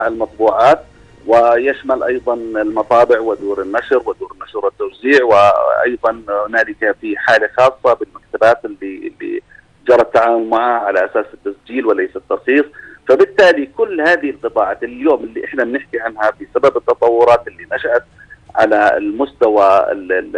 المطبوعات، ويشمل أيضا المطابع ودور النشر ودور النشر والتوزيع، وأيضا هنالك في حالة خاصة بالمكتبات اللي جرى التعامل معها على أساس التسجيل وليس الترخيص. فبالتالي كل هذه القطاعات اليوم اللي احنا بنحكي عنها بسبب التطورات اللي نشأت على المستوى